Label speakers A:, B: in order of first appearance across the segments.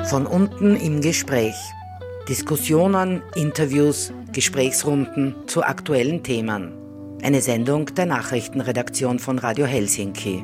A: Von unten im Gespräch. Diskussionen, Interviews, Gesprächsrunden zu aktuellen Themen. Eine Sendung der Nachrichtenredaktion von Radio Helsinki.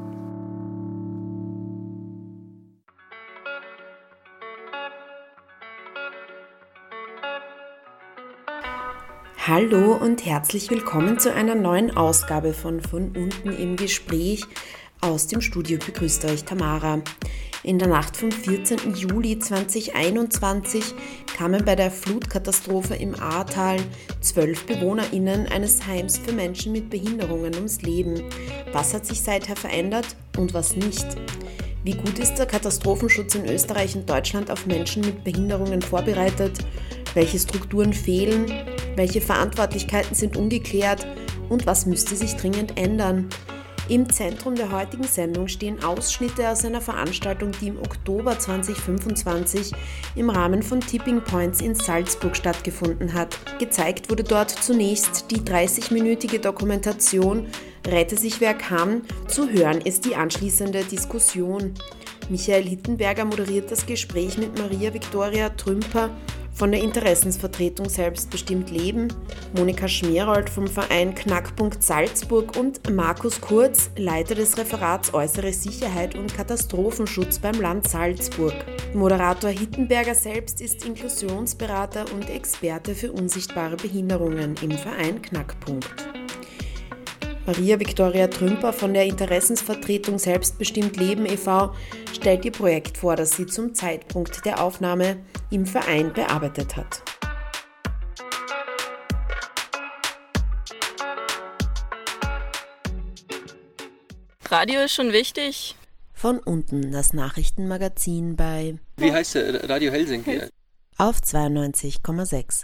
B: Hallo und herzlich willkommen zu einer neuen Ausgabe von unten im Gespräch. Aus dem Studio begrüßt euch Tamara. In der Nacht vom 14. Juli 2021 kamen bei der Flutkatastrophe im Ahrtal 12 BewohnerInnen eines Heims für Menschen mit Behinderungen ums Leben. Was hat sich seither verändert und was nicht? Wie gut ist der Katastrophenschutz in Österreich und Deutschland auf Menschen mit Behinderungen vorbereitet? Welche Strukturen fehlen? Welche Verantwortlichkeiten sind ungeklärt? Und was müsste sich dringend ändern? Im Zentrum der heutigen Sendung stehen Ausschnitte aus einer Veranstaltung, die im Oktober 2025 im Rahmen von Tipping Points in Salzburg stattgefunden hat. Gezeigt wurde dort zunächst die 30-minütige Dokumentation Rette sich wer kann, zu hören ist die anschließende Diskussion. Michael Hittenberger moderiert das Gespräch mit Maria Viktoria Trümper von der Interessensvertretung Selbstbestimmt Leben, Monika Schmerold vom Verein Knackpunkt Salzburg und Markus Kurz, Leiter des Referats Äußere Sicherheit und Katastrophenschutz beim Land Salzburg. Moderator Hittenberger selbst ist Inklusionsberater und Experte für unsichtbare Behinderungen im Verein Knackpunkt. Maria Viktoria Trümper von der Interessensvertretung Selbstbestimmt Leben e.V. stellt ihr Projekt vor, das sie zum Zeitpunkt der Aufnahme im Verein bearbeitet hat.
C: Radio ist schon wichtig.
B: Von unten das Nachrichtenmagazin bei...
D: Wie heißt der? Radio Helsinki?
B: Auf 92,6.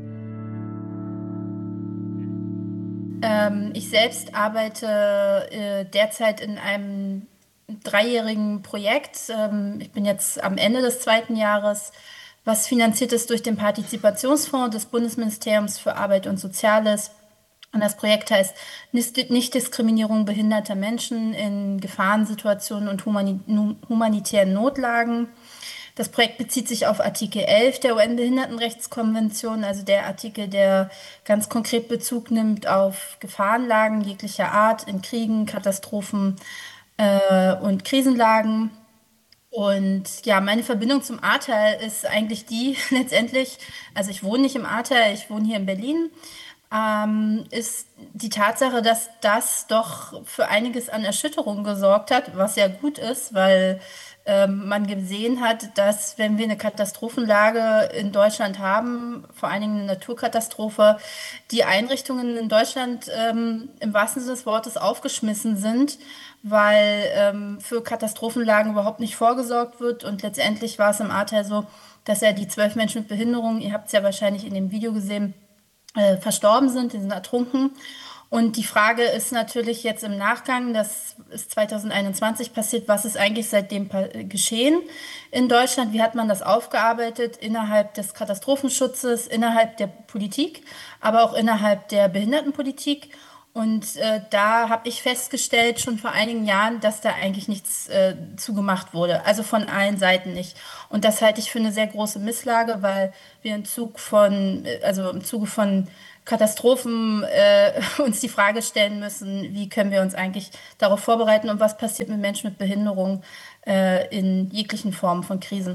C: Ich selbst arbeite derzeit in einem 3-jährigen Projekt. Ich bin jetzt am Ende des 2. Jahres, was finanziert ist durch den Partizipationsfonds des Bundesministeriums für Arbeit und Soziales. Und das Projekt heißt Nichtdiskriminierung behinderter Menschen in Gefahrensituationen und humanitären Notlagen. Das Projekt bezieht sich auf Artikel 11 der UN-Behindertenrechtskonvention, also der Artikel, der ganz konkret Bezug nimmt auf Gefahrenlagen jeglicher Art in Kriegen, Katastrophen und Krisenlagen. Und ja, meine Verbindung zum Ahrtal ist eigentlich die letztendlich, also ich wohne nicht im Ahrtal, ich wohne hier in Berlin, ist die Tatsache, dass das doch für einiges an Erschütterung gesorgt hat, was ja gut ist, weil man gesehen hat, dass wenn wir eine Katastrophenlage in Deutschland haben, vor allen Dingen eine Naturkatastrophe, die Einrichtungen in Deutschland im wahrsten Sinne des Wortes aufgeschmissen sind, weil für Katastrophenlagen überhaupt nicht vorgesorgt wird. Und letztendlich war es im Ahrtal so, dass ja die 12 Menschen mit Behinderung, ihr habt es ja wahrscheinlich in dem Video gesehen, verstorben sind, die sind ertrunken. Und die Frage ist natürlich jetzt im Nachgang, das ist 2021 passiert, was ist eigentlich seitdem geschehen in Deutschland? Wie hat man das aufgearbeitet innerhalb des Katastrophenschutzes, innerhalb der Politik, aber auch innerhalb der Behindertenpolitik? Und da habe ich festgestellt, schon vor einigen Jahren, dass da eigentlich nichts zugemacht wurde. Also von allen Seiten nicht. Und das halte ich für eine sehr große Misslage, weil wir im Zuge von Katastrophen uns die Frage stellen müssen, wie können wir uns eigentlich darauf vorbereiten und was passiert mit Menschen mit Behinderung in jeglichen Formen von Krisen.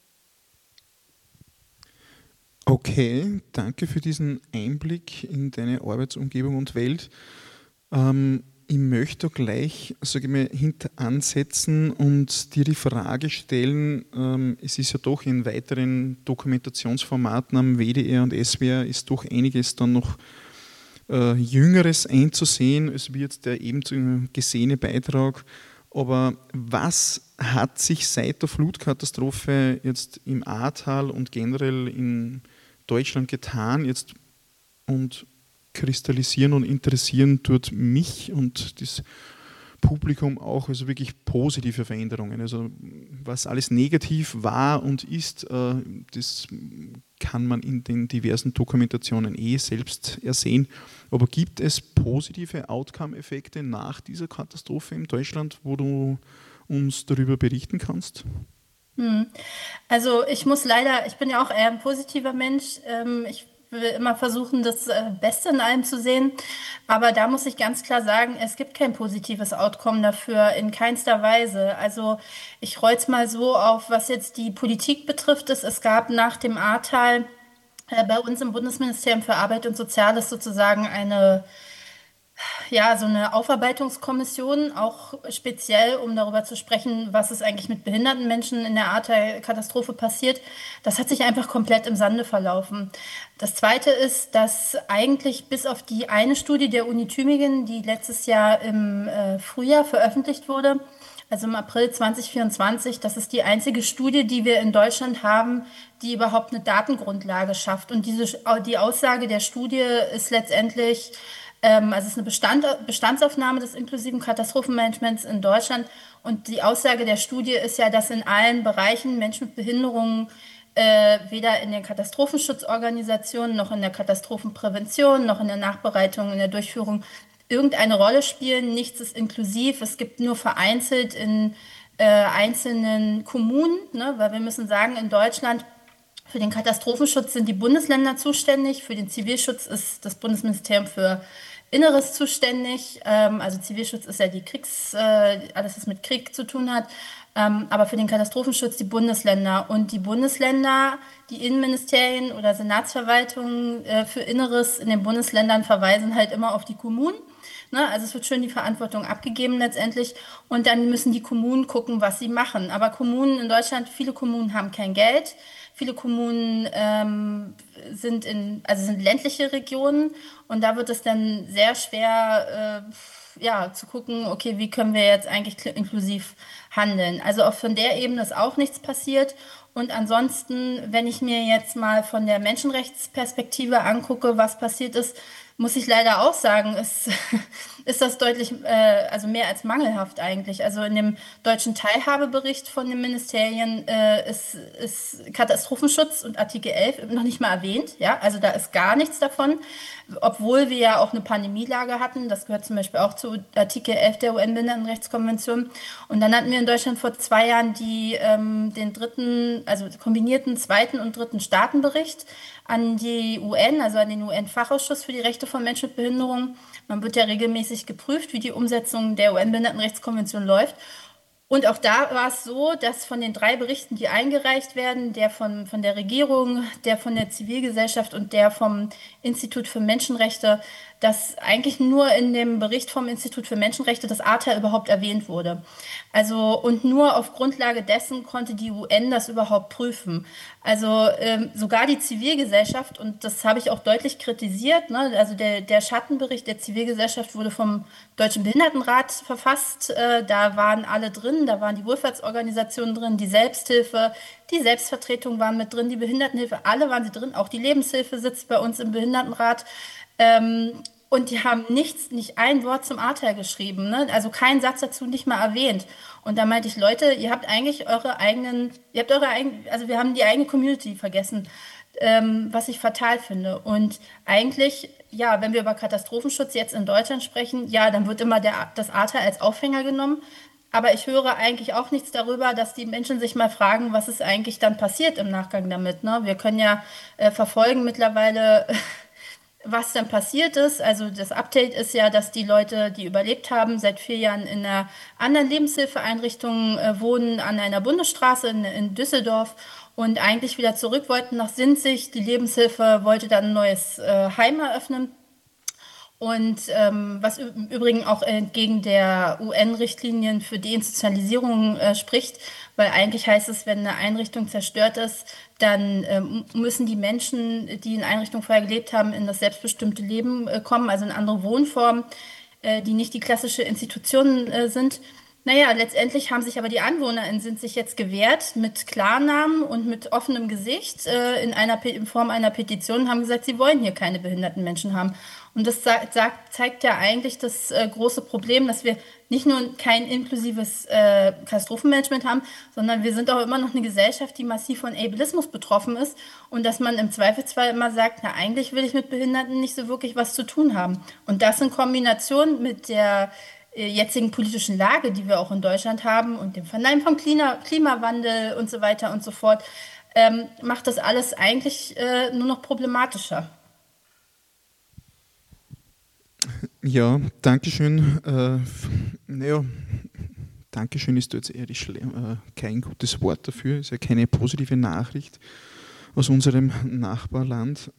E: Okay, danke für diesen Einblick in deine Arbeitsumgebung und Welt. Ich möchte gleich, hinter ansetzen und dir die Frage stellen, es ist ja doch in weiteren Dokumentationsformaten am WDR und SWR ist doch einiges dann noch Jüngeres einzusehen, als wie jetzt der eben gesehene Beitrag. Aber was hat sich seit der Flutkatastrophe jetzt im Ahrtal und generell in Deutschland getan jetzt und kristallisieren und interessieren tut mich und das Publikum auch, also wirklich positive Veränderungen. Also was alles negativ war und ist, das kann man in den diversen Dokumentationen selbst ersehen. Aber gibt es positive Outcome-Effekte nach dieser Katastrophe in Deutschland, wo du uns darüber berichten kannst?
C: Also ich bin ja auch eher ein positiver Mensch. Ich will immer versuchen, das Beste in allem zu sehen. Aber da muss ich ganz klar sagen, es gibt kein positives Outcome dafür, in keinster Weise. Also ich roll's mal so auf, was jetzt die Politik betrifft. Es gab nach dem Ahrtal bei uns im Bundesministerium für Arbeit und Soziales sozusagen so eine Aufarbeitungskommission, auch speziell, um darüber zu sprechen, was ist eigentlich mit behinderten Menschen in der Ahrtal-Katastrophe passiert. Das hat sich einfach komplett im Sande verlaufen. Das Zweite ist, dass eigentlich bis auf die eine Studie der Uni Tübingen, die letztes Jahr im Frühjahr veröffentlicht wurde, also im April 2024, das ist die einzige Studie, die wir in Deutschland haben, die überhaupt eine Datengrundlage schafft. Und die Aussage der Studie ist letztendlich, es ist eine Bestandsaufnahme des inklusiven Katastrophenmanagements in Deutschland. Und die Aussage der Studie ist ja, dass in allen Bereichen Menschen mit Behinderungen weder in den Katastrophenschutzorganisationen noch in der Katastrophenprävention noch in der Nachbereitung, in der Durchführung irgendeine Rolle spielen. Nichts ist inklusiv. Es gibt nur vereinzelt in einzelnen Kommunen, ne? Weil wir müssen sagen, in Deutschland für den Katastrophenschutz sind die Bundesländer zuständig. Für den Zivilschutz ist das Bundesministerium für Inneres zuständig. Also Zivilschutz ist ja alles, was mit Krieg zu tun hat. Aber für den Katastrophenschutz die Bundesländer. Und die Bundesländer, die Innenministerien oder Senatsverwaltungen für Inneres in den Bundesländern verweisen halt immer auf die Kommunen. Ne? Also es wird schön die Verantwortung abgegeben letztendlich. Und dann müssen die Kommunen gucken, was sie machen. Aber Kommunen in Deutschland, viele Kommunen haben kein Geld. Viele Kommunen sind ländliche Regionen und da wird es dann sehr schwer, zu gucken, okay, wie können wir jetzt eigentlich inklusiv handeln. Also auch von der Ebene ist auch nichts passiert. Und ansonsten, wenn ich mir jetzt mal von der Menschenrechtsperspektive angucke, was passiert ist, muss ich leider auch sagen, ist das deutlich, mehr als mangelhaft eigentlich. Also in dem deutschen Teilhabebericht von den Ministerien ist Katastrophenschutz und Artikel 11 noch nicht mal erwähnt. Ja, also da ist gar nichts davon, obwohl wir ja auch eine Pandemielage hatten. Das gehört zum Beispiel auch zu Artikel 11 der UN-Behindertenrechtskonvention. Und dann hatten wir in Deutschland vor 2 Jahren den kombinierten zweiten und dritten Staatenbericht an die UN, also an den UN-Fachausschuss für die Rechte von Menschen mit Behinderung. Man wird ja regelmäßig geprüft, wie die Umsetzung der UN-Behindertenrechtskonvention läuft. Und auch da war es so, dass von den 3 Berichten, die eingereicht werden, der von der Regierung, der von der Zivilgesellschaft und der vom Institut für Menschenrechte, dass eigentlich nur in dem Bericht vom Institut für Menschenrechte das Ahrtal überhaupt erwähnt wurde. Also und nur auf Grundlage dessen konnte die UN das überhaupt prüfen. Also sogar die Zivilgesellschaft, und das habe ich auch deutlich kritisiert, ne? Also der Schattenbericht der Zivilgesellschaft wurde vom Deutschen Behindertenrat verfasst. Da waren alle drin, da waren die Wohlfahrtsorganisationen drin, die Selbsthilfe, die Selbstvertretung waren mit drin, die Behindertenhilfe, alle waren sie drin. Auch die Lebenshilfe sitzt bei uns im Behindertenrat. Und die haben nicht ein Wort zum Ahrtal geschrieben, ne? Also keinen Satz dazu nicht mal erwähnt. Und da meinte ich, Leute, ihr habt eigentlich wir haben die eigene Community vergessen, was ich fatal finde. Und eigentlich, ja, wenn wir über Katastrophenschutz jetzt in Deutschland sprechen, ja, dann wird immer das Ahrtal als Aufhänger genommen. Aber ich höre eigentlich auch nichts darüber, dass die Menschen sich mal fragen, was ist eigentlich dann passiert im Nachgang damit, ne? Wir können ja verfolgen mittlerweile, was dann passiert ist. Also das Update ist ja, dass die Leute, die überlebt haben, seit 4 Jahren in einer anderen Lebenshilfeeinrichtung wohnen, an einer Bundesstraße in Düsseldorf und eigentlich wieder zurück wollten nach Sinzig. Die Lebenshilfe wollte dann ein neues Heim eröffnen. Und was im Übrigen auch entgegen der UN-Richtlinien für Deinstitutionalisierung spricht, weil eigentlich heißt es, wenn eine Einrichtung zerstört ist, dann müssen die Menschen, die in Einrichtungen vorher gelebt haben, in das selbstbestimmte Leben kommen, also in andere Wohnformen, die nicht die klassische Institution sind. Naja, letztendlich haben sich aber die AnwohnerInnen sind sich jetzt gewehrt mit Klarnamen und mit offenem Gesicht in Form einer Petition, haben gesagt, sie wollen hier keine behinderten Menschen haben. Und das zeigt ja eigentlich das große Problem, dass wir nicht nur kein inklusives Katastrophenmanagement haben, sondern wir sind auch immer noch eine Gesellschaft, die massiv von Ableismus betroffen ist und dass man im Zweifelsfall immer sagt, na eigentlich will ich mit Behinderten nicht so wirklich was zu tun haben. Und das in Kombination mit der jetzigen politischen Lage, die wir auch in Deutschland haben und dem Verneinen vom Klimawandel und so weiter und so fort, macht das alles eigentlich nur noch problematischer.
E: Ja, Dankeschön. Dankeschön ist jetzt eher kein gutes Wort dafür, ist ja keine positive Nachricht aus unserem Nachbarland.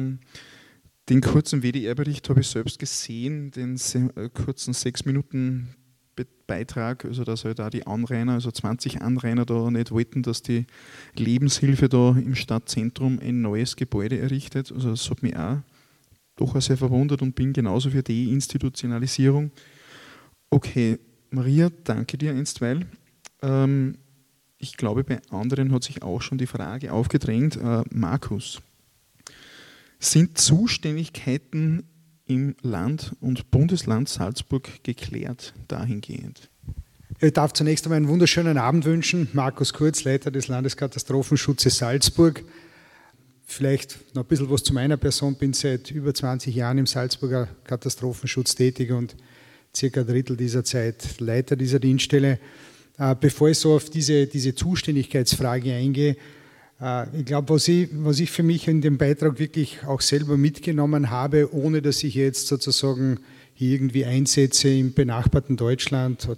E: Den kurzen WDR-Bericht habe ich selbst gesehen, den kurzen 6 Minuten Beitrag, also dass halt da die Anrainer, also 20 Anrainer da nicht wollten, dass die Lebenshilfe da im Stadtzentrum ein neues Gebäude errichtet. Also das hat mich auch doch sehr verwundert und bin genauso für die Institutionalisierung. Okay, Maria, danke dir einstweilen. Ich glaube, bei anderen hat sich auch schon die Frage aufgedrängt. Markus, sind Zuständigkeiten im Land und Bundesland Salzburg geklärt dahingehend?
F: Ich darf zunächst einmal einen wunderschönen Abend wünschen. Markus Kurz, Leiter des Landeskatastrophenschutzes Salzburg. Vielleicht noch ein bisschen was zu meiner Person. Ich bin seit über 20 Jahren im Salzburger Katastrophenschutz tätig und circa ein Drittel dieser Zeit Leiter dieser Dienststelle. Bevor ich so auf diese Zuständigkeitsfrage eingehe, ich glaube, was ich für mich in dem Beitrag wirklich auch selber mitgenommen habe, ohne dass ich jetzt sozusagen hier irgendwie Einsätze im benachbarten Deutschland,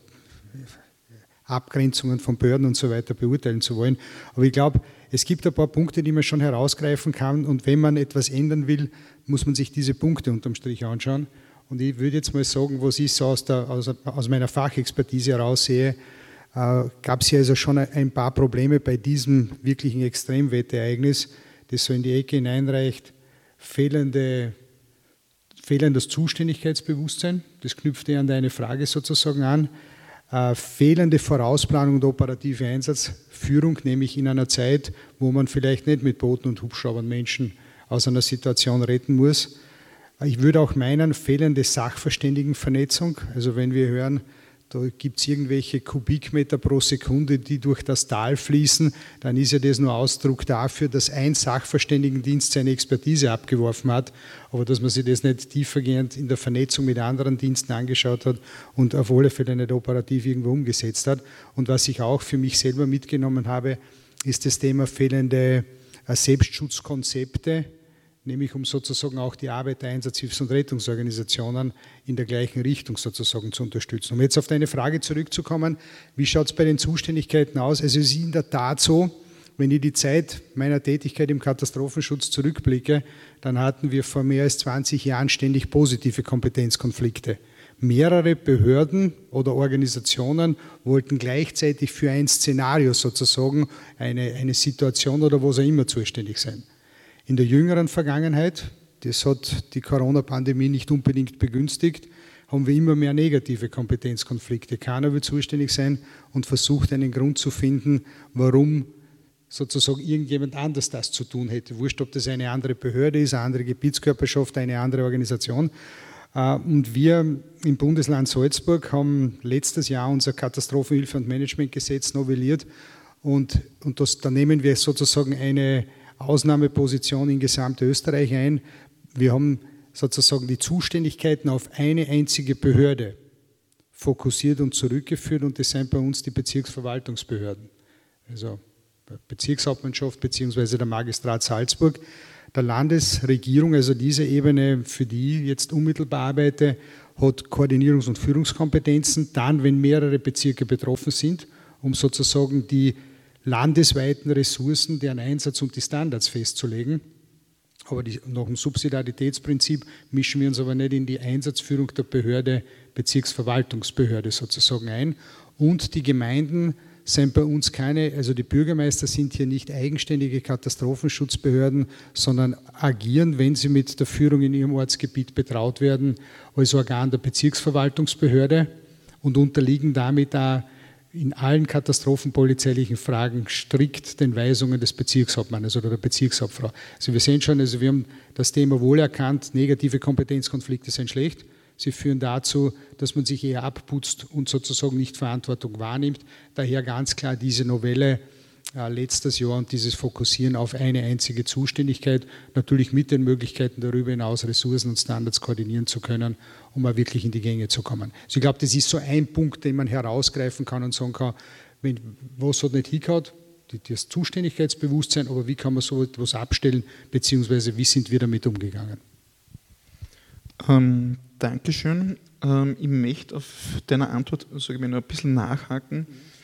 F: Abgrenzungen von Behörden und so weiter beurteilen zu wollen. Aber ich glaube, es gibt ein paar Punkte, die man schon herausgreifen kann, und wenn man etwas ändern will, muss man sich diese Punkte unterm Strich anschauen. Und ich würde jetzt mal sagen, was ich so aus meiner Fachexpertise heraus sehe, gab es hier also schon ein paar Probleme bei diesem wirklichen Extremwetterereignis, das so in die Ecke hineinreicht. Fehlendes Zuständigkeitsbewusstsein, das knüpft an deine Frage sozusagen an. Fehlende Vorausplanung und operative Einsatzführung, nämlich in einer Zeit, wo man vielleicht nicht mit Booten und Hubschraubern Menschen aus einer Situation retten muss. Ich würde auch meinen, fehlende Sachverständigenvernetzung. Also wenn wir hören, da gibt es irgendwelche Kubikmeter pro Sekunde, die durch das Tal fließen, dann ist ja das nur Ausdruck dafür, dass ein Sachverständigendienst seine Expertise abgeworfen hat, aber dass man sich das nicht tiefergehend in der Vernetzung mit anderen Diensten angeschaut hat und auf alle Fälle nicht operativ irgendwo umgesetzt hat. Und was ich auch für mich selber mitgenommen habe, ist das Thema fehlende Selbstschutzkonzepte, nämlich um sozusagen auch die Arbeit der Einsatzhilfs- und Rettungsorganisationen in der gleichen Richtung sozusagen zu unterstützen. Um jetzt auf deine Frage zurückzukommen, wie schaut es bei den Zuständigkeiten aus? Also es ist in der Tat so, wenn ich die Zeit meiner Tätigkeit im Katastrophenschutz zurückblicke, dann hatten wir vor mehr als 20 Jahren ständig positive Kompetenzkonflikte. Mehrere Behörden oder Organisationen wollten gleichzeitig für ein Szenario sozusagen eine Situation oder was auch immer zuständig sein. In der jüngeren Vergangenheit, das hat die Corona-Pandemie nicht unbedingt begünstigt, haben wir immer mehr negative Kompetenzkonflikte. Keiner will zuständig sein und versucht einen Grund zu finden, warum sozusagen irgendjemand anders das zu tun hätte. Wurscht, ob das eine andere Behörde ist, eine andere Gebietskörperschaft, eine andere Organisation. Und wir im Bundesland Salzburg haben letztes Jahr unser Katastrophenhilfe- und Managementgesetz novelliert und da nehmen wir sozusagen eine Ausnahmeposition in Gesamtösterreich ein. Wir haben sozusagen die Zuständigkeiten auf eine einzige Behörde fokussiert und zurückgeführt, und das sind bei uns die Bezirksverwaltungsbehörden. Also Bezirkshauptmannschaft bzw. der Magistrat Salzburg. Der Landesregierung, also diese Ebene, für die ich jetzt unmittelbar arbeite, hat Koordinierungs- und Führungskompetenzen, dann, wenn mehrere Bezirke betroffen sind, um sozusagen die landesweiten Ressourcen, deren Einsatz und die Standards festzulegen. Aber nach dem Subsidiaritätsprinzip mischen wir uns aber nicht in die Einsatzführung der Behörde, Bezirksverwaltungsbehörde sozusagen ein. Und die Gemeinden sind bei uns also die Bürgermeister sind hier nicht eigenständige Katastrophenschutzbehörden, sondern agieren, wenn sie mit der Führung in ihrem Ortsgebiet betraut werden, als Organ der Bezirksverwaltungsbehörde und unterliegen damit auch in allen katastrophenpolizeilichen Fragen strikt den Weisungen des Bezirkshauptmannes oder der Bezirkshauptfrau. Also wir sehen schon, wir haben das Thema wohl erkannt, negative Kompetenzkonflikte sind schlecht. Sie führen dazu, dass man sich eher abputzt und sozusagen nicht Verantwortung wahrnimmt. Daher ganz klar diese Novelle letztes Jahr und dieses Fokussieren auf eine einzige Zuständigkeit, natürlich mit den Möglichkeiten darüber hinaus Ressourcen und Standards koordinieren zu können, um auch wirklich in die Gänge zu kommen. Also ich glaube, das ist so ein Punkt, den man herausgreifen kann und sagen kann, was hat nicht hingehauen, das Zuständigkeitsbewusstsein, aber wie kann man so etwas abstellen, beziehungsweise wie sind wir damit umgegangen?
E: Dankeschön. Ich möchte auf deine Antwort, sage ich mal, noch ein bisschen nachhaken.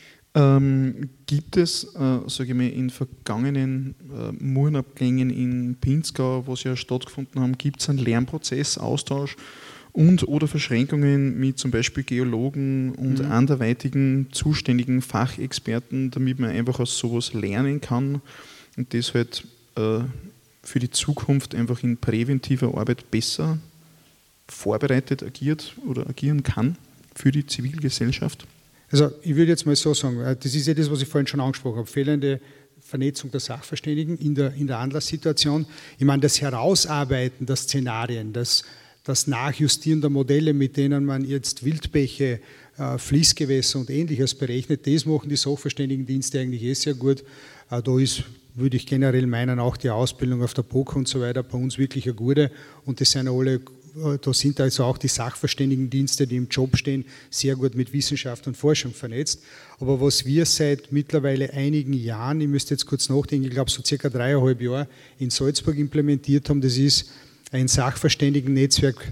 E: Gibt es, sage ich mal, in vergangenen Murenabgängen in Pinzgau, was ja stattgefunden haben, gibt es einen Lernprozess, Austausch und oder Verschränkungen mit zum Beispiel Geologen und anderweitigen zuständigen Fachexperten, damit man einfach aus sowas lernen kann und das halt für die Zukunft einfach in präventiver Arbeit besser vorbereitet agiert oder agieren kann für die Zivilgesellschaft?
F: Also ich würde jetzt mal so sagen, das ist ja das, was ich vorhin schon angesprochen habe, fehlende Vernetzung der Sachverständigen in der Anlasssituation. Ich meine, das Herausarbeiten der Szenarien, das Nachjustieren der Modelle, mit denen man jetzt Wildbäche, Fließgewässer und Ähnliches berechnet, das machen die Sachverständigendienste eigentlich sehr gut. Da ist, würde ich generell meinen, auch die Ausbildung auf der POK und so weiter bei uns wirklich eine gute und das sind alle. Da sind also auch die Sachverständigendienste, die im Job stehen, sehr gut mit Wissenschaft und Forschung vernetzt. Aber was wir seit mittlerweile einigen Jahren, ich müsste jetzt kurz nachdenken, ich glaube so circa 3,5 Jahre in Salzburg implementiert haben, das ist ein Sachverständigennetzwerk,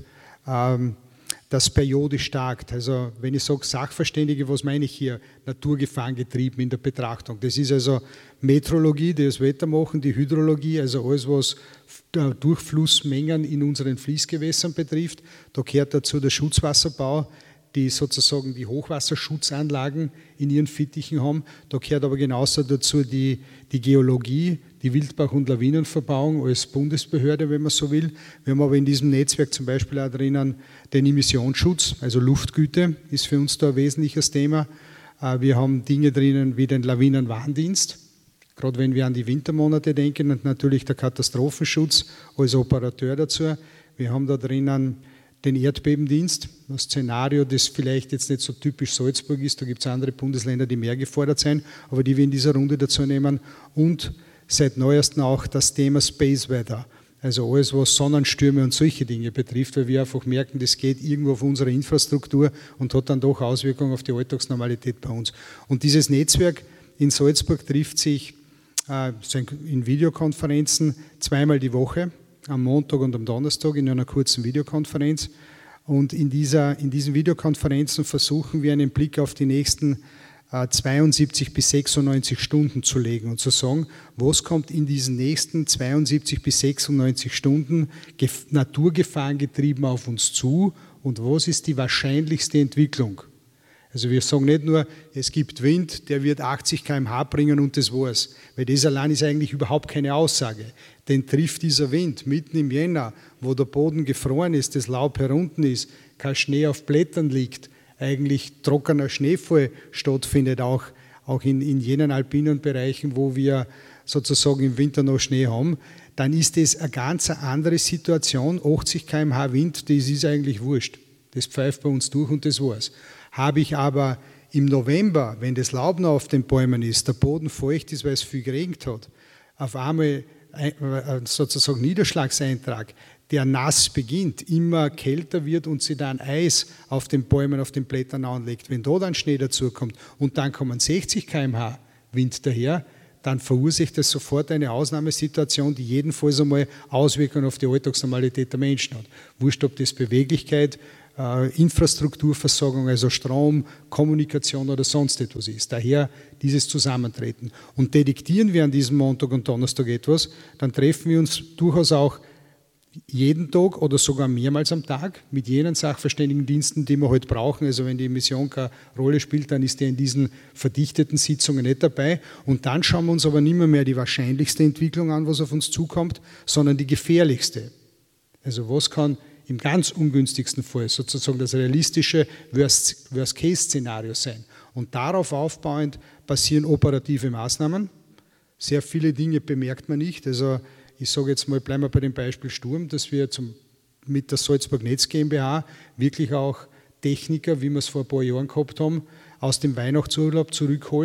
F: das periodisch tagt. Also wenn ich sage Sachverständige, was meine ich hier? Naturgefahrengetrieben in der Betrachtung. Das ist also Meteorologie, die das Wetter machen, die Hydrologie, also alles, was Durchflussmengen in unseren Fließgewässern betrifft. Da gehört dazu der Schutzwasserbau, die sozusagen die Hochwasserschutzanlagen in ihren Fittichen haben. Da gehört aber genauso dazu die Geologie, die Wildbach- und Lawinenverbauung als Bundesbehörde, wenn man so will. Wir haben aber in diesem Netzwerk zum Beispiel auch drinnen den Emissionsschutz, also Luftgüte ist für uns da ein wesentliches Thema. Wir haben Dinge drinnen wie den Lawinenwarndienst, gerade wenn wir an die Wintermonate denken und natürlich der Katastrophenschutz als Operateur dazu. Wir haben da drinnen den Erdbebendienst, ein Szenario, das vielleicht jetzt nicht so typisch Salzburg ist, da gibt es andere Bundesländer, die mehr gefordert sind, aber die wir in dieser Runde dazu nehmen. Und seit neuestem auch das Thema Space Weather, also alles, was Sonnenstürme und solche Dinge betrifft, weil wir einfach merken, das geht irgendwo auf unsere Infrastruktur und hat dann doch Auswirkungen auf die Alltagsnormalität bei uns. Und dieses Netzwerk in Salzburg trifft sich in Videokonferenzen zweimal die Woche, am Montag und am Donnerstag in einer kurzen Videokonferenz. Und in diesen Videokonferenzen versuchen wir einen Blick auf die nächsten 72 bis 96 Stunden zu legen und zu sagen, was kommt in diesen nächsten 72 bis 96 Stunden naturgefahrengetrieben auf uns zu und was ist die wahrscheinlichste Entwicklung. Also wir sagen nicht nur, es gibt Wind, der wird 80 km/h bringen und das war's. Weil das allein ist eigentlich überhaupt keine Aussage. Denn trifft dieser Wind mitten im Jänner, wo der Boden gefroren ist, das Laub herunten ist, kein Schnee auf Blättern liegt, eigentlich trockener Schneefall stattfindet, auch in jenen alpinen Bereichen, wo wir sozusagen im Winter noch Schnee haben, dann ist das eine ganz andere Situation. 80 km/h Wind, das ist eigentlich wurscht. Das pfeift bei uns durch und das war's. Habe ich aber im November, wenn das Laub noch auf den Bäumen ist, der Boden feucht ist, weil es viel geregnet hat, auf einmal sozusagen Niederschlagseintrag, der nass beginnt, immer kälter wird und sich dann Eis auf den Bäumen, auf den Blättern anlegt. Wenn da dann Schnee dazukommt und dann kommen 60 km/h Wind daher, dann verursacht das sofort eine Ausnahmesituation, die jedenfalls einmal Auswirkungen auf die Alltagsnormalität der Menschen hat. Wurscht, ob das Beweglichkeit, Infrastrukturversorgung, also Strom, Kommunikation oder sonst etwas ist. Daher dieses Zusammentreten. Und detektieren wir an diesem Montag und Donnerstag etwas, dann treffen wir uns durchaus auch jeden Tag oder sogar mehrmals am Tag mit jenen Sachverständigendiensten, die wir heute brauchen. Also wenn die Emission keine Rolle spielt, dann ist der in diesen verdichteten Sitzungen nicht dabei. Und dann schauen wir uns aber nicht mehr die wahrscheinlichste Entwicklung an, was auf uns zukommt, sondern die gefährlichste. Also was kann im ganz ungünstigsten Fall sozusagen das realistische Worst-Case-Szenario sein. Und darauf aufbauend passieren operative Maßnahmen. Sehr viele Dinge bemerkt man nicht. Also ich sage jetzt mal, bleiben wir bei dem Beispiel Sturm, dass wir mit der Salzburg Netz GmbH wirklich auch Techniker, wie wir es vor ein paar Jahren gehabt haben, aus dem Weihnachtsurlaub zurückholen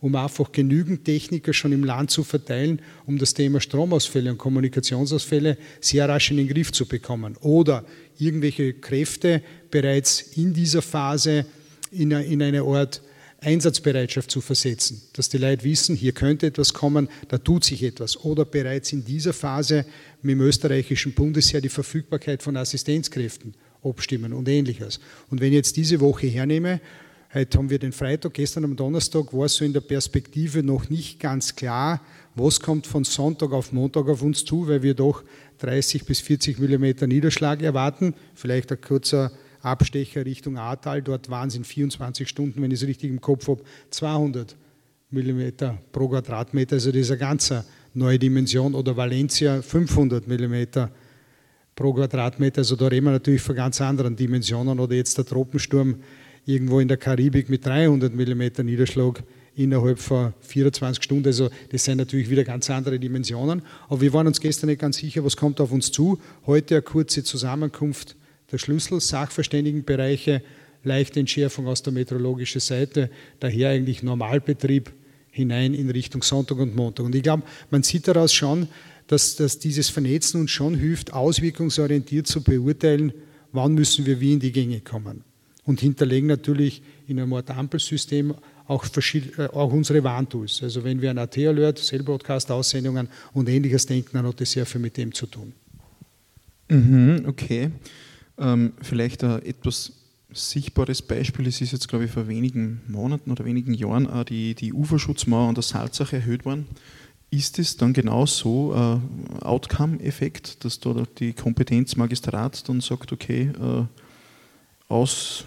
F: um einfach genügend Techniker schon im Land zu verteilen, um das Thema Stromausfälle und Kommunikationsausfälle sehr rasch in den Griff zu bekommen. Oder irgendwelche Kräfte bereits in dieser Phase in eine Art Einsatzbereitschaft zu versetzen, dass die Leute wissen, hier könnte etwas kommen, da tut sich etwas. Oder bereits in dieser Phase mit dem österreichischen Bundesheer die Verfügbarkeit von Assistenzkräften abstimmen und Ähnliches. Und wenn ich jetzt diese Woche hernehme, heute haben wir den Freitag, gestern am Donnerstag war es so in der Perspektive noch nicht ganz klar, was kommt von Sonntag auf Montag auf uns zu, weil wir doch 30 bis 40 Millimeter Niederschlag erwarten, vielleicht ein kurzer Abstecher Richtung Ahrtal, dort waren es in 24 Stunden, wenn ich es richtig im Kopf habe, 200 Millimeter pro Quadratmeter, also das ist eine ganz neue Dimension. Oder Valencia 500 Millimeter pro Quadratmeter, also da reden wir natürlich von ganz anderen Dimensionen. Oder jetzt der Tropensturm irgendwo in der Karibik mit 300 Millimeter Niederschlag innerhalb von 24 Stunden, also das sind natürlich wieder ganz andere Dimensionen. Aber wir waren uns gestern nicht ganz sicher, was kommt auf uns zu. Heute eine kurze Zusammenkunft der Schlüssel, Sachverständigenbereiche, leichte Entschärfung aus der meteorologischen Seite, daher eigentlich Normalbetrieb hinein in Richtung Sonntag und Montag. Und ich glaube, man sieht daraus schon, dass dieses Vernetzen uns schon hilft, auswirkungsorientiert zu beurteilen, wann müssen wir wie in die Gänge kommen. Und hinterlegen natürlich in einem Art Ampelsystem auch unsere Warntools. Also wenn wir an AT-Alert, Cell-Broadcast-Aussendungen und Ähnliches denken, dann hat das sehr viel mit dem zu tun.
E: Okay. Vielleicht ein etwas sichtbares Beispiel, es ist jetzt, glaube ich, vor wenigen Monaten oder wenigen Jahren auch die Uferschutzmauer an der Salzach erhöht worden. Ist es dann genau so ein Outcome-Effekt, dass da die Kompetenzmagistrat dann sagt, okay, aus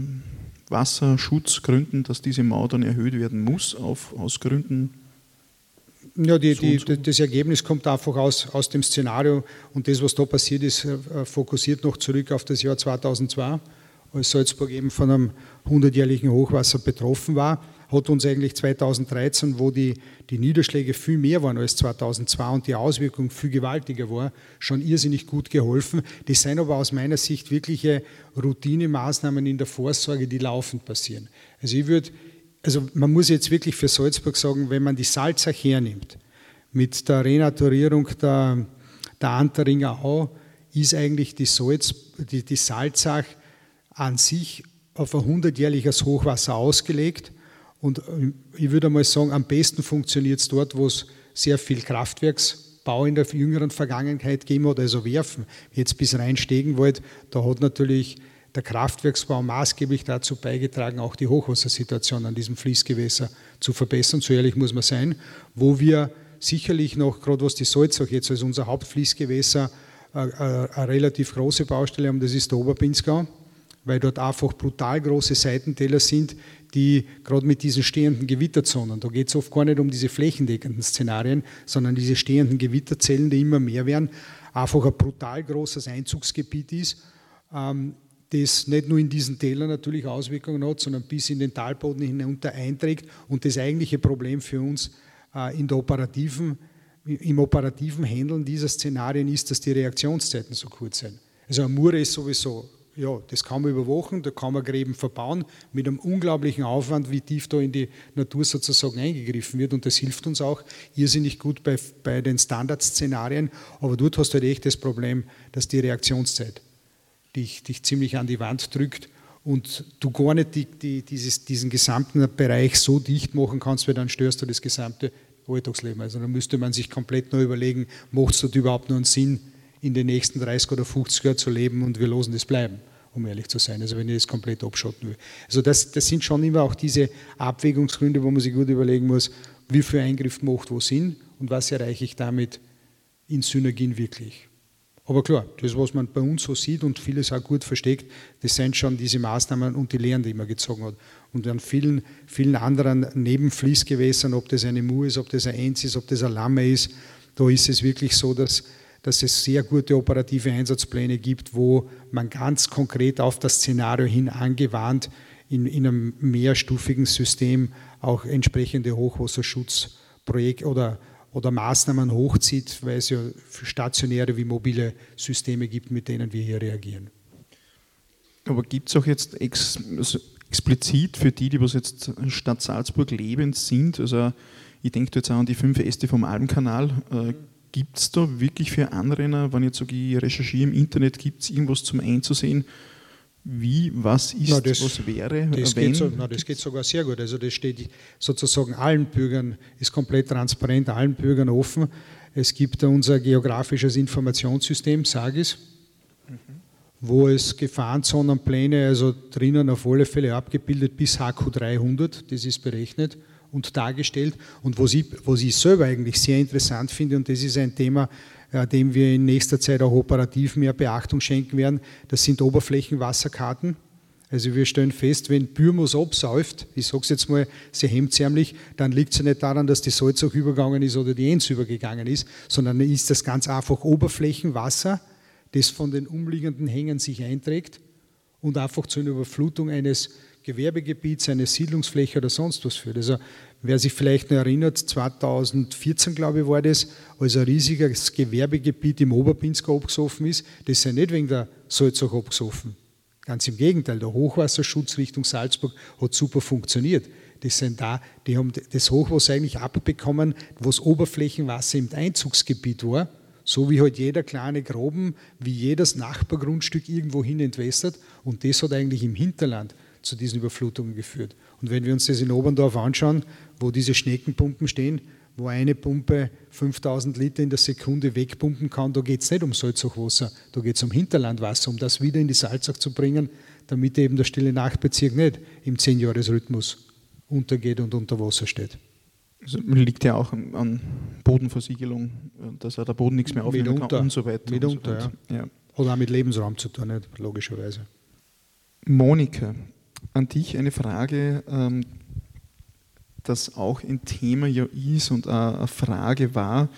E: Wasserschutzgründen, dass diese Mauer dann erhöht werden muss, aus Gründen?
F: Ja, das Ergebnis kommt einfach aus dem Szenario und das, was da passiert ist, fokussiert noch zurück auf das Jahr 2002, als Salzburg eben von einem 100-jährigen Hochwasser betroffen war, hat uns eigentlich 2013, wo die Niederschläge viel mehr waren als 2002 und die Auswirkung viel gewaltiger war, schon irrsinnig gut geholfen. Das sind aber aus meiner Sicht wirkliche Routinemaßnahmen in der Vorsorge, die laufend passieren. Also man muss jetzt wirklich für Salzburg sagen, wenn man die Salzach hernimmt, mit der Renaturierung der Anteringer Au, ist eigentlich die Salzach an sich auf ein 100-jähriges Hochwasser ausgelegt. Und ich würde mal sagen, am besten funktioniert es dort, wo es sehr viel Kraftwerksbau in der jüngeren Vergangenheit gegeben hat, also Werfen, jetzt bis Rhein-Stegenwald, da hat natürlich der Kraftwerksbau maßgeblich dazu beigetragen, auch die Hochwassersituation an diesem Fließgewässer zu verbessern, so ehrlich muss man sein, wo wir sicherlich noch, gerade was die Salzach jetzt als unser Hauptfließgewässer, eine relativ große Baustelle haben, das ist der Oberpinzgau, weil dort einfach brutal große Seitentäler sind, die gerade mit diesen stehenden Gewitterzonen, da geht es oft gar nicht um diese flächendeckenden Szenarien, sondern diese stehenden Gewitterzellen, die immer mehr werden, einfach ein brutal großes Einzugsgebiet ist, das nicht nur in diesen Tälern natürlich Auswirkungen hat, sondern bis in den Talboden hinunter einträgt. Und das eigentliche Problem für uns im operativen Handeln dieser Szenarien ist, dass die Reaktionszeiten so kurz sind. Also eine Mure ist sowieso, ja, das kann man über Wochen, da kann man Gräben verbauen, mit einem unglaublichen Aufwand, wie tief da in die Natur sozusagen eingegriffen wird. Und das hilft uns auch irrsinnig gut bei den Standardszenarien. Aber dort hast du halt echt das Problem, dass die Reaktionszeit dich ziemlich an die Wand drückt und du gar nicht diesen gesamten Bereich so dicht machen kannst, weil dann störst du das gesamte Alltagsleben. Also dann müsste man sich komplett neu überlegen, macht es dort überhaupt noch einen Sinn, in den nächsten 30 oder 50 Jahren zu leben und wir lassen das bleiben, um ehrlich zu sein, also wenn ich das komplett abschotten will. Also das sind schon immer auch diese Abwägungsgründe, wo man sich gut überlegen muss, wie viel Eingriff macht wo Sinn und was erreiche ich damit in Synergien wirklich. Aber klar, das, was man bei uns so sieht und vieles auch gut versteckt, das sind schon diese Maßnahmen und die Lehren, die man gezogen hat. Und an vielen, vielen anderen Nebenfließgewässern, ob das eine Mur ist, ob das ein Enz ist, ob das ein Lamme ist, da ist es wirklich so, dass es sehr gute operative Einsatzpläne gibt, wo man ganz konkret auf das Szenario hin angewandt in einem mehrstufigen System auch entsprechende Hochwasserschutzprojekte oder Maßnahmen hochzieht, weil es ja stationäre wie mobile Systeme gibt, mit denen wir hier reagieren.
E: Aber gibt es auch jetzt explizit für die was jetzt Stadt Salzburg lebend sind, also ich denke jetzt auch an die 5 Äste vom Alpenkanal, gibt es da wirklich für Anrainer, wenn ich jetzt sage, ich recherchiere im Internet, gibt es irgendwas zum Einzusehen, was ist, was wäre,
F: das geht sogar sehr gut. Also das steht sozusagen allen Bürgern, ist komplett transparent, allen Bürgern offen. Es gibt unser geografisches Informationssystem, SAGIS, wo es Gefahrenzonenpläne, also drinnen auf alle Fälle abgebildet bis HQ 300, das ist berechnet und dargestellt. Und was ich selber eigentlich sehr interessant finde, und das ist ein Thema, dem wir in nächster Zeit auch operativ mehr Beachtung schenken werden, das sind Oberflächenwasserkarten. Also wir stellen fest, wenn Bürmus absäuft, ich sage es jetzt mal sehr hemdsärmlich, dann liegt es ja nicht daran, dass die Salzach übergegangen ist oder die Enz übergegangen ist, sondern ist das ganz einfach Oberflächenwasser, das von den umliegenden Hängen sich einträgt und einfach zu einer Überflutung eines Gewerbegebiets, eine Siedlungsfläche oder sonst was führt. Also wer sich vielleicht noch erinnert, 2014, glaube ich, war das, als ein riesiges Gewerbegebiet im Oberpinzgau abgesoffen ist, das ist ja nicht wegen der Salzach abgesoffen. Ganz im Gegenteil, der Hochwasserschutz Richtung Salzburg hat super funktioniert. Die haben das Hochwasser eigentlich abbekommen, wo das Oberflächenwasser im Einzugsgebiet war, so wie halt jeder kleine Graben, wie jedes Nachbargrundstück irgendwo hin entwässert, und das hat eigentlich im Hinterland zu diesen Überflutungen geführt. Und wenn wir uns das in Oberndorf anschauen, wo diese Schneckenpumpen stehen, wo eine Pumpe 5000 Liter in der Sekunde wegpumpen kann, da geht es nicht um Salzachwasser, da geht es um Hinterlandwasser, um das wieder in die Salzach zu bringen, damit eben der Stille Nachtbezirk nicht im 10-Jahres-Rhythmus untergeht und unter Wasser steht.
E: Also liegt ja auch an Bodenversiegelung, dass auch der Boden nichts mehr aufnehmen kann und so weiter.
F: Mitunter, ja. Hat auch mit Lebensraum zu tun, nicht? Logischerweise.
E: Monika, an dich eine Frage, das auch ein Thema ja ist und eine Frage war,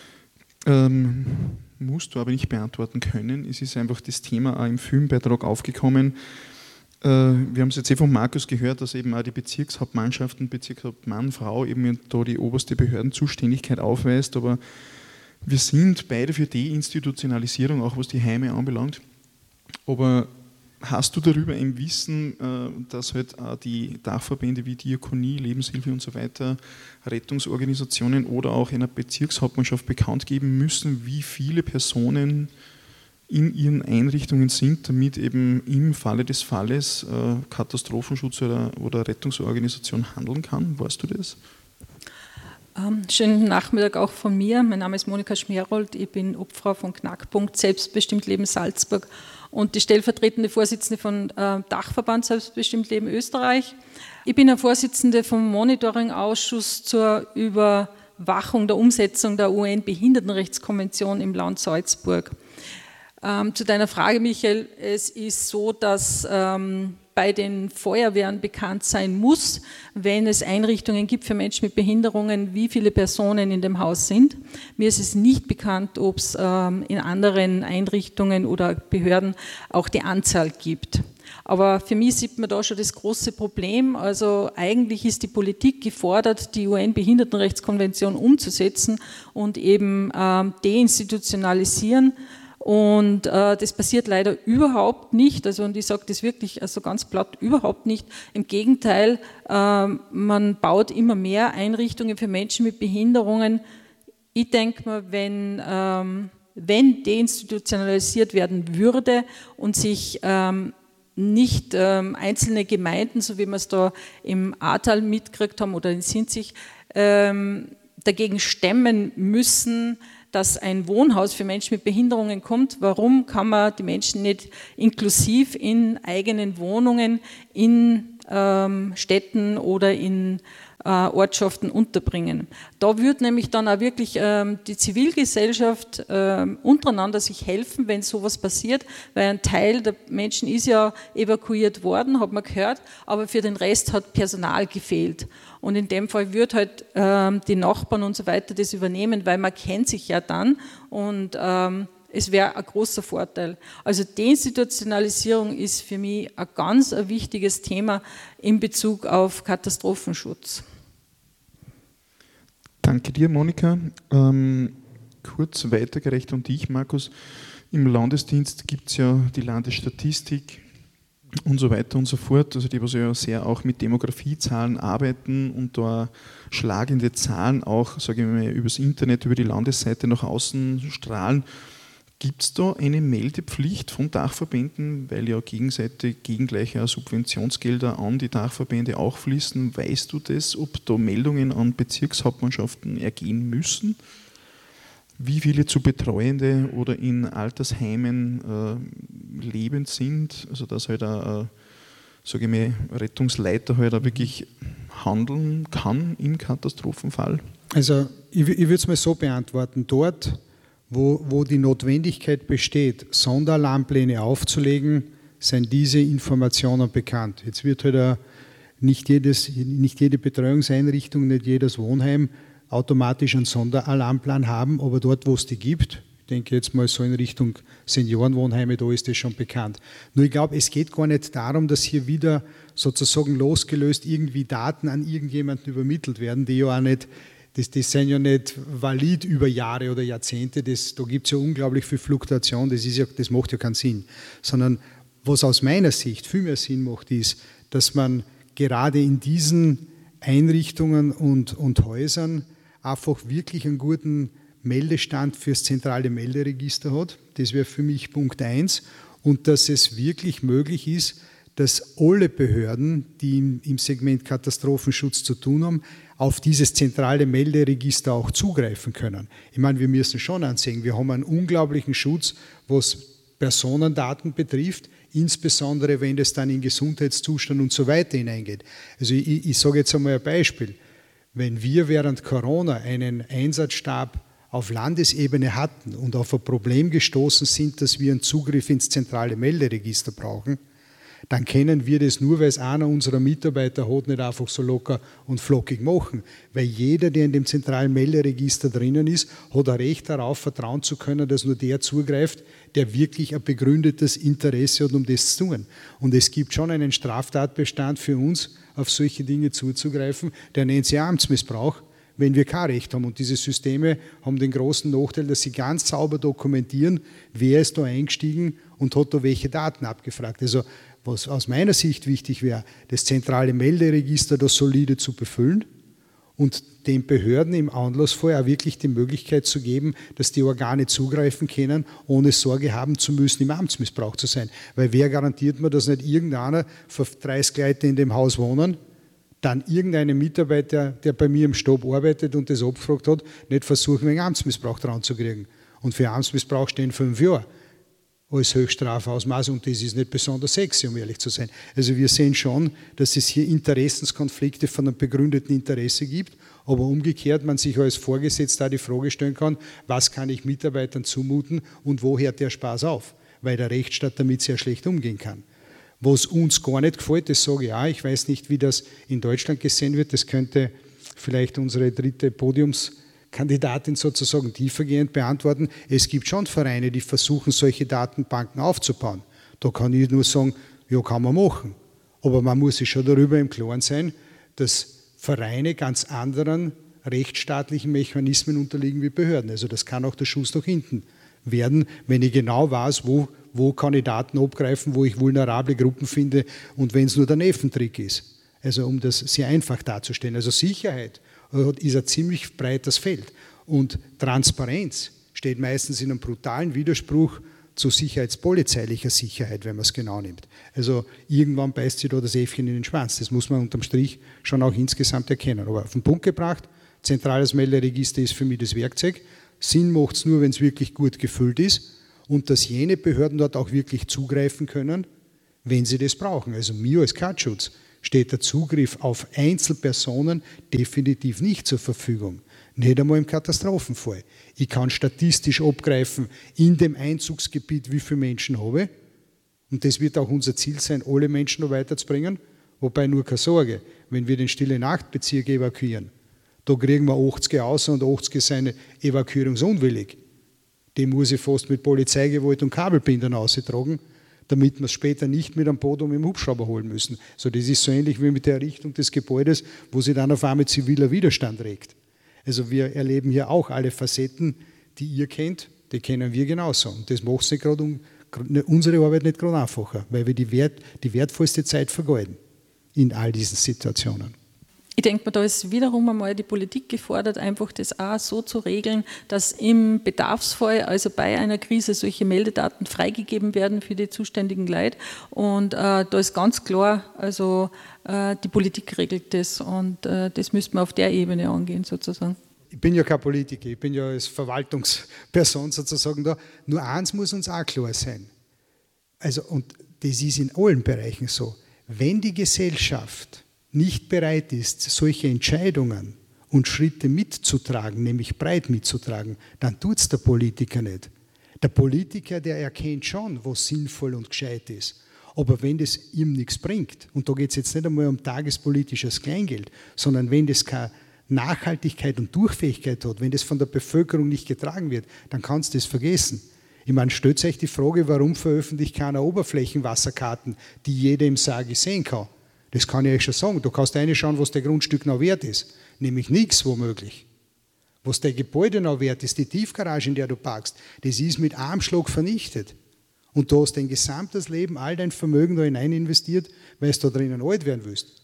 E: musst du aber nicht beantworten können. Es ist einfach das Thema auch im Filmbeitrag aufgekommen. Wir haben es jetzt von Markus gehört, dass eben auch die Bezirkshauptmannschaften, Bezirkshauptmann, Frau eben da die oberste Behördenzuständigkeit aufweist, aber wir sind beide für Deinstitutionalisierung, auch was die Heime anbelangt. Aber hast du darüber ein Wissen, dass halt auch die Dachverbände wie Diakonie, Lebenshilfe und so weiter, Rettungsorganisationen oder auch einer Bezirkshauptmannschaft bekannt geben müssen, wie viele Personen in ihren Einrichtungen sind, damit eben im Falle des Falles Katastrophenschutz oder Rettungsorganisation handeln kann? Weißt du das?
G: Schönen Nachmittag auch von mir. Mein Name ist Monika Schmerold. Ich bin Obfrau von Knackpunkt Selbstbestimmt Leben Salzburg und die stellvertretende Vorsitzende von Dachverband Selbstbestimmt Leben Österreich. Ich bin eine Vorsitzende vom Monitoring-Ausschuss zur Überwachung der Umsetzung der UN-Behindertenrechtskonvention im Land Salzburg. Zu deiner Frage, Michael, es ist so, dass bei den Feuerwehren bekannt sein muss, wenn es Einrichtungen gibt für Menschen mit Behinderungen, wie viele Personen in dem Haus sind. Mir ist es nicht bekannt, ob es in anderen Einrichtungen oder Behörden auch die Anzahl gibt. Aber für mich sieht man da schon das große Problem. Also eigentlich ist die Politik gefordert, die UN-Behindertenrechtskonvention umzusetzen und eben deinstitutionalisieren. Und das passiert leider überhaupt nicht, also und ich sage das wirklich also ganz platt, überhaupt nicht. Im Gegenteil, man baut immer mehr Einrichtungen für Menschen mit Behinderungen. Ich denke mal, wenn deinstitutionalisiert werden würde und sich nicht einzelne Gemeinden, so wie wir es da im Ahrtal mitgekriegt haben oder in Sinzig, dagegen stemmen müssen, dass ein Wohnhaus für Menschen mit Behinderungen kommt. Warum kann man die Menschen nicht inklusiv in eigenen Wohnungen, in Städten oder in Ortschaften unterbringen? Da wird nämlich dann auch wirklich die Zivilgesellschaft untereinander sich helfen, wenn sowas passiert, weil ein Teil der Menschen ist ja evakuiert worden, hat man gehört, aber für den Rest hat Personal gefehlt. Und in dem Fall wird halt die Nachbarn und so weiter das übernehmen, weil man kennt sich ja dann und es wäre ein großer Vorteil. Also Deinstitutionalisierung ist für mich ein ganz wichtiges Thema in Bezug auf Katastrophenschutz.
E: Danke dir, Monika. Kurz weitergereicht an dich, Markus. Im Landesdienst gibt es ja die Landesstatistik, und so weiter und so fort, also die, was ja sehr auch mit Demografiezahlen arbeiten und da schlagende Zahlen auch, sage ich mal, übers Internet, über die Landesseite nach außen strahlen. Gibt es da eine Meldepflicht von Dachverbänden, weil ja gegenseitig gegengleiche Subventionsgelder an die Dachverbände auch fließen? Weißt du das, ob da Meldungen an Bezirkshauptmannschaften ergehen müssen? Wie viele zu Betreuende oder in Altersheimen lebend sind, also dass halt ein sage ich mal, Rettungsleiter halt auch wirklich handeln kann im Katastrophenfall?
F: Also ich würde es mal so beantworten, dort, wo die Notwendigkeit besteht, Sonderalarmpläne aufzulegen, sind diese Informationen bekannt. Jetzt wird halt nicht jede Betreuungseinrichtung, nicht jedes Wohnheim automatisch einen Sonderalarmplan haben, aber dort, wo es die gibt, ich denke jetzt mal so in Richtung Seniorenwohnheime, da ist das schon bekannt. Nur ich glaube, es geht gar nicht darum, dass hier wieder sozusagen losgelöst irgendwie Daten an irgendjemanden übermittelt werden, die ja auch nicht, das sind ja nicht valid über Jahre oder Jahrzehnte, da gibt es ja unglaublich viel Fluktuation, das macht ja keinen Sinn. Sondern was aus meiner Sicht viel mehr Sinn macht, ist, dass man gerade in diesen Einrichtungen und Häusern einfach wirklich einen guten Meldestand fürs zentrale Melderegister hat. Das wäre für mich Punkt 1. Und dass es wirklich möglich ist, dass alle Behörden, die im Segment Katastrophenschutz zu tun haben, auf dieses zentrale Melderegister auch zugreifen können. Ich meine, wir müssen schon ansehen, wir haben einen unglaublichen Schutz, was Personendaten betrifft, insbesondere wenn es dann in Gesundheitszustand und so weiter hineingeht. Also ich sage jetzt einmal ein Beispiel. Wenn wir während Corona einen Einsatzstab auf Landesebene hatten und auf ein Problem gestoßen sind, dass wir einen Zugriff ins zentrale Melderegister brauchen, dann können wir das nur, weil es einer unserer Mitarbeiter hat, nicht einfach so locker und flockig machen. Weil jeder, der in dem zentralen Melderegister drinnen ist, hat ein Recht darauf, vertrauen zu können, dass nur der zugreift, der wirklich ein begründetes Interesse hat, um das zu tun. Und es gibt schon einen Straftatbestand für uns, auf solche Dinge zuzugreifen, der nennt sich Amtsmissbrauch, wenn wir kein Recht haben. Und diese Systeme haben den großen Nachteil, dass sie ganz sauber dokumentieren, wer ist da eingestiegen und hat da welche Daten abgefragt. Also was aus meiner Sicht wichtig wäre, das zentrale Melderegister da solide zu befüllen und den Behörden im Anlassfall auch wirklich die Möglichkeit zu geben, dass die Organe zugreifen können, ohne Sorge haben zu müssen, im Amtsmissbrauch zu sein. Weil wer garantiert mir, dass nicht irgendeiner von 30 Leuten in dem Haus wohnen, dann irgendeinen Mitarbeiter, der bei mir im Stab arbeitet und das abgefragt hat, nicht versuchen, einen Amtsmissbrauch dran zu kriegen. Und für Amtsmissbrauch stehen 5 Jahre als Höchststrafausmaß und das ist nicht besonders sexy, um ehrlich zu sein. Also wir sehen schon, dass es hier Interessenskonflikte von einem begründeten Interesse gibt, aber umgekehrt man sich als Vorgesetzter die Frage stellen kann, was kann ich Mitarbeitern zumuten und wo hört der Spaß auf? Weil der Rechtsstaat damit sehr schlecht umgehen kann. Was uns gar nicht gefällt, das sage ich auch, ich weiß nicht, wie das in Deutschland gesehen wird, das könnte vielleicht unsere dritte Podiumskandidatin sozusagen tiefergehend beantworten. Es gibt schon Vereine, die versuchen, solche Datenbanken aufzubauen. Da kann ich nur sagen, ja, kann man machen. Aber man muss sich schon darüber im Klaren sein, dass Vereine ganz anderen rechtsstaatlichen Mechanismen unterliegen wie Behörden. Also das kann auch der Schuss nach hinten werden, wenn ich genau weiß, wo kann ich Daten abgreifen, wo ich vulnerable Gruppen finde und wenn es nur der Nerventrick ist. Also um das sehr einfach darzustellen. Also Sicherheit ist ein ziemlich breites Feld und Transparenz steht meistens in einem brutalen Widerspruch zu sicherheitspolizeilicher Sicherheit, wenn man es genau nimmt. Also irgendwann beißt sich da das Äffchen in den Schwanz. Das muss man unterm Strich schon auch insgesamt erkennen. Aber auf den Punkt gebracht, zentrales Melderegister ist für mich das Werkzeug. Sinn macht es nur, wenn es wirklich gut gefüllt ist und dass jene Behörden dort auch wirklich zugreifen können, wenn sie das brauchen. Also mir als Katschutz steht der Zugriff auf Einzelpersonen definitiv nicht zur Verfügung. Nicht einmal im Katastrophenfall. Ich kann statistisch abgreifen in dem Einzugsgebiet, wie viele Menschen habe. Und das wird auch unser Ziel sein, alle Menschen noch weiterzubringen. Wobei nur keine Sorge, wenn wir den Stille-Nacht-Bezirk evakuieren, da kriegen wir 80 außer und 80 sind evakuierungsunwillig. Die muss ich fast mit Polizeigewalt und Kabelbindern austragen, damit wir es später nicht mit einem Boot und mit dem Hubschrauber holen müssen. So, das ist so ähnlich wie mit der Errichtung des Gebäudes, wo sich dann auf einmal ziviler Widerstand regt. Also wir erleben hier auch alle Facetten, die ihr kennt, die kennen wir genauso. Und das macht es nicht gerade unsere Arbeit nicht gerade einfacher, weil wir die wertvollste Zeit vergeuden in all diesen Situationen.
G: Ich denke mir, da ist wiederum einmal die Politik gefordert, einfach das auch so zu regeln, dass im Bedarfsfall, also bei einer Krise, solche Meldedaten freigegeben werden für die zuständigen Leute. Und da ist ganz klar, also die Politik regelt das und das müsste man auf der Ebene angehen sozusagen.
F: Ich bin ja kein Politiker, ich bin ja als Verwaltungsperson sozusagen da. Nur eins muss uns auch klar sein. Also, und das ist in allen Bereichen so. Wenn die Gesellschaft nicht bereit ist, solche Entscheidungen und Schritte mitzutragen, nämlich breit mitzutragen, dann tut es der Politiker nicht. Der Politiker, der erkennt schon, was sinnvoll und gescheit ist. Aber wenn das ihm nichts bringt, und da geht es jetzt nicht einmal um tagespolitisches Kleingeld, sondern wenn das keine Nachhaltigkeit und Durchfähigkeit hat, wenn das von der Bevölkerung nicht getragen wird, dann kannst du das vergessen. Ich meine, stellt euch die Frage, warum veröffentlicht keiner Oberflächenwasserkarten, die jeder im Sage sehen kann? Das kann ich euch schon sagen. Du kannst reinschauen, was der Grundstück noch wert ist. Nämlich nichts womöglich. Was der Gebäude noch wert ist, die Tiefgarage, in der du parkst, das ist mit einem Schlag vernichtet. Und du hast dein gesamtes Leben, all dein Vermögen da hinein investiert, weil du da drinnen alt werden willst.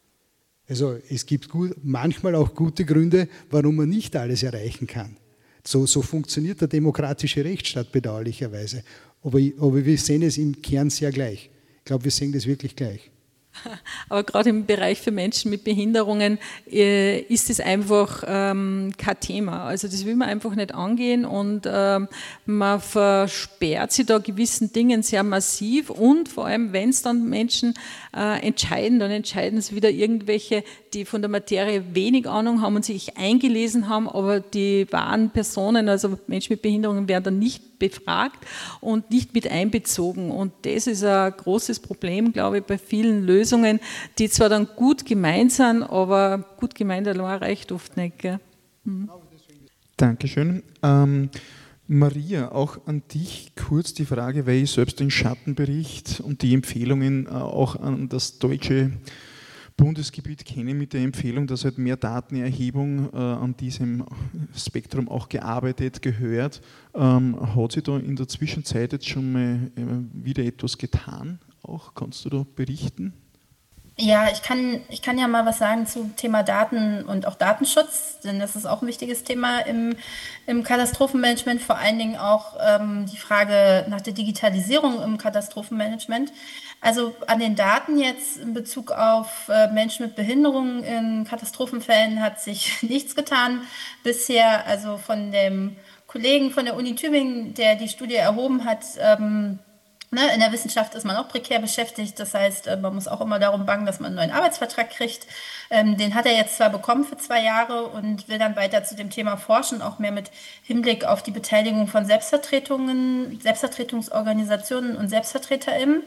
F: Also es gibt manchmal auch gute Gründe, warum man nicht alles erreichen kann. So funktioniert der demokratische Rechtsstaat bedauerlicherweise. Aber wir sehen es im Kern sehr gleich. Ich glaube, wir sehen das wirklich gleich.
G: Aber gerade im Bereich für Menschen mit Behinderungen ist es einfach kein Thema. Also das will man einfach nicht angehen und man versperrt sich da gewissen Dingen sehr massiv und vor allem, wenn es dann Menschen entscheiden, dann entscheiden es wieder irgendwelche, die von der Materie wenig Ahnung haben und sich eingelesen haben, aber die wahren Personen, also Menschen mit Behinderungen, werden dann nicht befragt und nicht mit einbezogen. Und das ist ein großes Problem, glaube ich, bei vielen Lösungen, die zwar dann gut gemeint sind, aber gut gemeint allein reicht oft nicht. Gell?
E: Dankeschön. Maria, auch an dich kurz die Frage, weil ich selbst den Schattenbericht und die Empfehlungen auch an das deutsche Bundesgebiet kenne, mit der Empfehlung, dass halt mehr Datenerhebung an diesem Spektrum auch gearbeitet gehört. Hat sich da in der Zwischenzeit jetzt schon mal wieder etwas getan? Auch kannst du da berichten?
C: Ja, ich kann ja mal was sagen zum Thema Daten und auch Datenschutz, denn das ist auch ein wichtiges Thema im Katastrophenmanagement, vor allen Dingen auch die Frage nach der Digitalisierung im Katastrophenmanagement. Also an den Daten jetzt in Bezug auf Menschen mit Behinderungen in Katastrophenfällen hat sich nichts getan bisher. Also von dem Kollegen von der Uni Tübingen, der die Studie erhoben hat, in der Wissenschaft ist man auch prekär beschäftigt, das heißt, man muss auch immer darum bangen, dass man einen neuen Arbeitsvertrag kriegt. Den hat er jetzt zwar bekommen für 2 Jahre und will dann weiter zu dem Thema forschen, auch mehr mit Hinblick auf die Beteiligung von Selbstvertretungsorganisationen und SelbstvertreterInnen.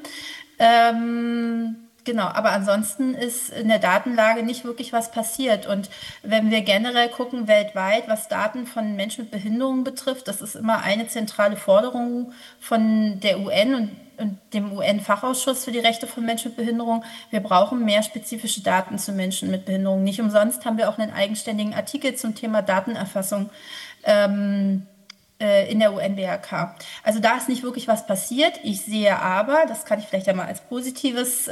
C: Genau, aber ansonsten ist in der Datenlage nicht wirklich was passiert. Und wenn wir generell gucken weltweit, was Daten von Menschen mit Behinderungen betrifft, das ist immer eine zentrale Forderung von der UN und dem UN-Fachausschuss für die Rechte von Menschen mit Behinderung. Wir brauchen mehr spezifische Daten zu Menschen mit Behinderung. Nicht umsonst haben wir auch einen eigenständigen Artikel zum Thema Datenerfassung in der UN-BRK. Also da ist nicht wirklich was passiert. Ich sehe aber, das kann ich vielleicht ja mal als positives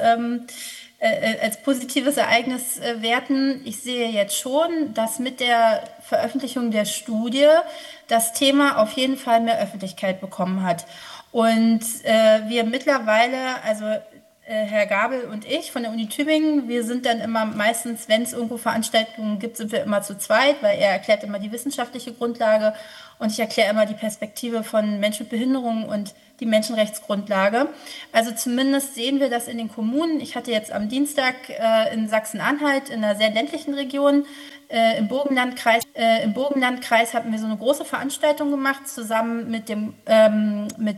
C: Ereignis werten, ich sehe jetzt schon, dass mit der Veröffentlichung der Studie das Thema auf jeden Fall mehr Öffentlichkeit bekommen hat. Und wir mittlerweile, also Herr Gabel und ich von der Uni Tübingen, wir sind dann immer meistens, wenn es irgendwo Veranstaltungen gibt, sind wir immer zu zweit, weil er erklärt immer die wissenschaftliche Grundlage und ich erkläre immer die Perspektive von Menschen mit Behinderungen und die Menschenrechtsgrundlage. Also zumindest sehen wir das in den Kommunen. Ich hatte jetzt am Dienstag in Sachsen-Anhalt in einer sehr ländlichen Region im Burgenlandkreis hatten wir so eine große Veranstaltung gemacht, zusammen mit